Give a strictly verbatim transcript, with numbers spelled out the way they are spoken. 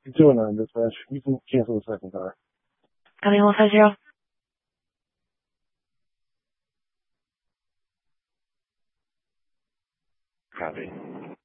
two oh nine dispatch. You can cancel the second car. County one five zero. Copy.